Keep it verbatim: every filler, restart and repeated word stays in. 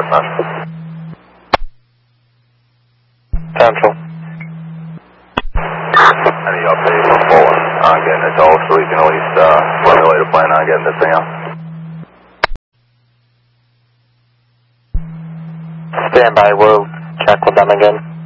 Central. Any update on Poland on getting this all so we can at least uh, formulate a plan on getting this thing out? Stand by, we'll check with them again.